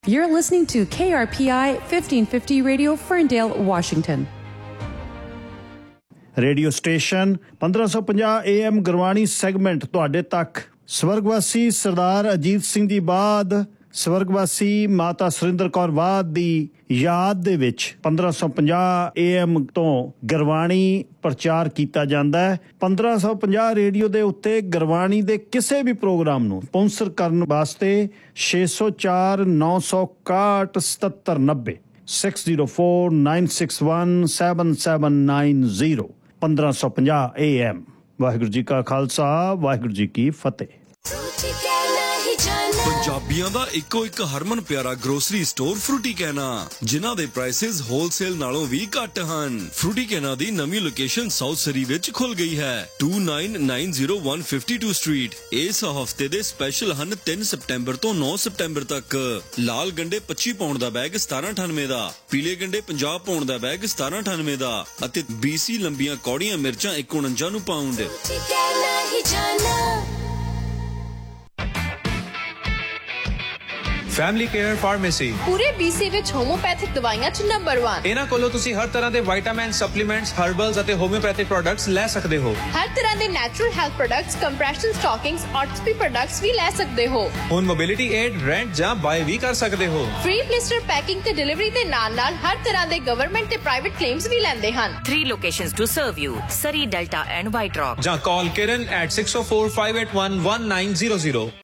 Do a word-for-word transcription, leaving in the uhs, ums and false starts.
You're listening to K R P I fifteen fifty Radio, Ferndale, Washington. Radio station ਪੰਦਰਾਂ ਸੌ ਪੰਜਾਹ A M Gurbani segment ਤੁਹਾਡੇ ਤੱਕ। ਸਵਰਗਵਾਸੀ ਸਰਦਾਰ ਅਜੀਤ ਸਿੰਘ ਦੀ ਬਾਦ ਸਵਰਗਵਾਸੀ ਮਾਤਾ ਸੁਰਿੰਦਰ ਕੌਰ ਬਾਦ ਦੀ ਯਾਦ ਦੇ ਵਿੱਚ ਪੰਦਰਾਂ ਸੌ ਪੰਜਾਹ ਏ ਐਮ ਤੋਂ ਗੁਰਬਾਣੀ ਪ੍ਰਚਾਰ ਕੀਤਾ ਜਾਂਦਾ ਹੈ। ਪੰਦਰਾਂ ਸੌ ਪੰਜਾਹ ਰੇਡੀਓ ਦੇ ਉੱਤੇ ਗੁਰਬਾਣੀ ਦੇ ਕਿਸੇ ਵੀ ਪ੍ਰੋਗਰਾਮ ਨੂੰ ਸਪਾਂਸਰ ਕਰਨ ਵਾਸਤੇ ਛੇ ਸੌ ਚਾਰ ਨੌ ਸੌ ਇਕਾਹਠ ਸਤੱਤਰ ਨੱਬੇ six zero four nine six one seven seven nine zero ਪੰਦਰਾਂ ਸੌ ਪੰਜਾਹ ਏ ਐਮ। ਵਾਹਿਗੁਰੂ ਜੀ ਕਾ ਖਾਲਸਾ, ਵਾਹਿਗੁਰੂ ਜੀ ਕੀ ਫਤਿਹ। ਪੰਜਾਬੀਆਂ ਦਾ ਇੱਕੋ ਇੱਕ ਹਰਮਨ ਪਿਆਰਾ ਗਰੋਸਰੀ ਸਟੋਰ ਫਰੂਟੀ ਕੈਨਾ, ਜਿਨ੍ਹਾਂ ਦੇ ਪ੍ਰਾਈਸਿਸ ਹੋਲਸੇਲ ਨਾਲੋਂ ਵੀ ਘੱਟ ਹਨ। ਫਰੂਟੀ ਕੈਨਾ ਦੀ ਨਵੀਂ ਲੋਕੇਸ਼ਨ ਸਾਊਥ ਸਰੀ ਵਿੱਚ ਖੁੱਲ ਗਈ ਹੈ, to nine nine zero one fifty two street. ਇਸ ਹਫਤੇ ਦੇ ਸਪੈਸ਼ਲ ਹਨ ਤਿੰਨ ਸਤੰਬਰ ਤੋਂ ਨੌ ਸਤੰਬਰ ਤੱਕ। ਲਾਲ ਗੰਡੇ ਪੱਚੀ ਪਾਉਂਡ ਦਾ ਬੈਗ ਸਤਾਰਾਂ ਅਠਾਨਵੇਂ ਦਾ, ਪੀਲੇ ਗੰਡੇ ਪੰਜਾਹ ਪਾਉਂਡ ਦਾ ਬੈਗ ਸਤਾਰਾਂ ਅਠਾਨਵੇਂ ਦਾ ਅਤੇ ਬੀਸੀ ਲੰਬੀਆਂ ਕੌੜੀਆਂ ਮਿਰਚਾਂ ਇੱਕ ਉਣੰਜਾ ਨੂੰ ਪਾਉਂਡ। ਫੈਮਿਲੀ ਕੇਅਰ ਫਾਰਮੇਸੀ ਪੂਰੇ ਬੀਸੀ ਵਿੱਚ ਹੋਮੋਪੈਥਿਕ ਦਵਾਈਆਂ ਚ ਨੰਬਰ ਇੱਕ। ਇਹਨਾਂ ਕੋਲੋਂ ਤੁਸੀਂ ਹਰ ਤਰ੍ਹਾਂ ਦੇ ਵਿਟਾਮਿਨ, ਸਪਲੀਮੈਂਟਸ, ਹਰਬਲਸ ਅਤੇ ਹੋਮਿਓਪੈਥਿਕ ਪ੍ਰੋਡਕਟਸ ਲੈ ਸਕਦੇ ਹੋ। ਹਰ ਤਰ੍ਹਾਂ ਦੇ natural health products, compression ਸਟਾਕਿੰਗਸ, ਆਰਥੋਪੀ products ਵੀ ਲੈ ਸਕਦੇ ਹੋ। ਹੁਣ ਮੋਬਿਲਿਟੀ ਏਡ, ਰੈਂਟ ਜਾਂ ਬਾਏ ਵੀ ਕਰ ਸਕਦੇ ਹੋ। ਫ੍ਰੀ ਬਲਿਸਟਰ ਪੈਕਿੰਗ ਤੇ ਡਿਲੀਵਰੀ ਦੇ ਨਾਲ ਨਾਲ ਹਰ ਤਰ੍ਹਾਂ ਦੇ ਗਵਰਨਮੈਂਟ ਤੇ ਪ੍ਰਾਈਵੇਟ ਕਲੇਮਸ ਵੀ ਲੈਂਦੇ ਹਨ। Three locations to serve you: Surrey, Delta and White Rock. ਜਾਂ ਕਾਲ ਕਿਰਨ at six oh four five eight one one nine zero zero.